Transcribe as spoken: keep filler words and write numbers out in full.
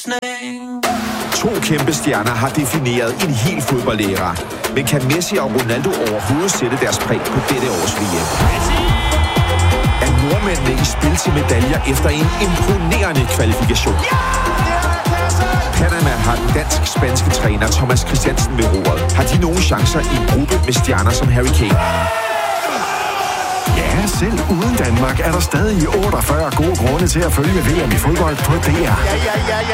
To kæmpe stjerner har defineret en hel fodboldæra. Men kan Messi og Ronaldo overhovedet sætte deres præg på dette års V M? Er nordmændene i spil til medaljer efter en imponerende kvalifikation? Panama har den dansk-spanske træner Thomas Christiansen ved roret. Har de nogle chancer i en gruppe med stjerner som Harry Kane? Ja, selv uden Danmark er der stadig otteogfyrre gode grunde til at følge V M i fodbold på D R.